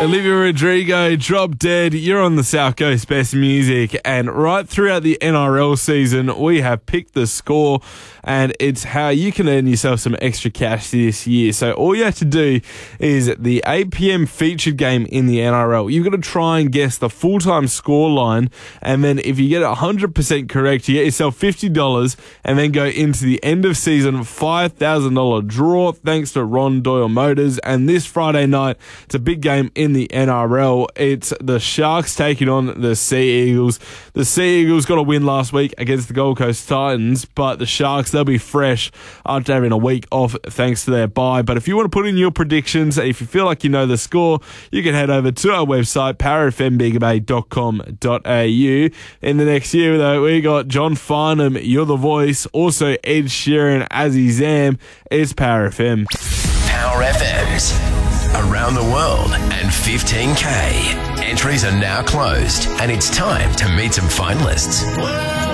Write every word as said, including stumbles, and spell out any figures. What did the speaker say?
Olivia Rodrigo, Drop Dead. You're on the South Coast Best Music, and right throughout the N R L season, we have picked the score, and it's how you can earn yourself some extra cash this year. So all you have to do is the eight p.m. featured game in the N R L. You've got to try and guess the full-time score line, and then if you get it one hundred percent correct, you get yourself fifty dollars, and then go into the end of season five thousand dollars draw thanks to Ron Doyle Motors. And this Friday night, it's a big game in the N R L. It's the Sharks taking on the Sea Eagles. The Sea Eagles got a win last week against the Gold Coast Titans, but the Sharks, they'll be fresh after having a week off thanks to their bye. But if you want to put in your predictions, if you feel like you know the score, you can head over to our website, power f m big bay dot com dot a u. In the next year, though, we got John Farnham, You're the Voice, also Ed Sheeran, Azzy Zam. It's Power F M. Power F M's around the world and fifteen K. Entries are now closed, and it's time to meet some finalists.